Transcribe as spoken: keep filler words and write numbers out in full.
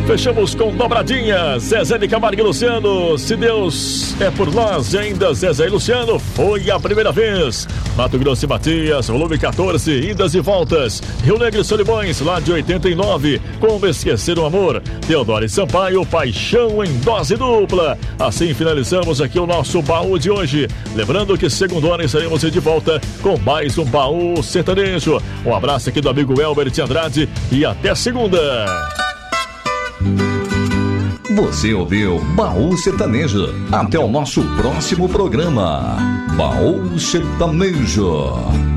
Fechamos com dobradinha, Zezé de Camargo e Luciano. Se Deus é por nós, ainda Zezé e Luciano, foi a primeira vez. Mato Grosso e Matias, volume quatorze, idas e voltas. Rio Negro e Solimões, lá de oitenta e nove, Como Esquecer o Amor. Teodoro e Sampaio, Paixão em Dose Dupla. Assim finalizamos aqui o nosso baú de hoje. Lembrando que segunda hora estaremos de volta com mais um baú sertanejo. Um abraço aqui do amigo Elber de Andrade e até segunda. Você ouviu Baú Sertanejo. Até o nosso próximo programa. Baú Sertanejo.